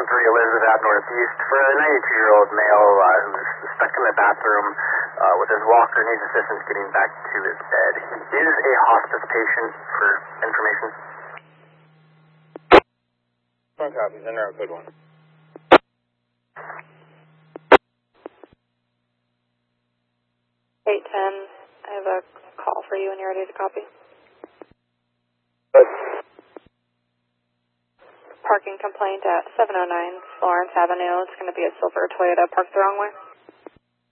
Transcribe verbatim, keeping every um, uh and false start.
one three Elizabeth Ave Northeast for a ninety-two-year-old male uh, who's stuck in the bathroom uh, with his walker, needs assistance getting back to his bed. He is a hospice patient for information. One copy, send her a good one. eight ten, I have a call for you when you're ready to copy. Good. Parking complaint at seven oh nine Florence Avenue. It's going to be a silver Toyota parked the wrong way.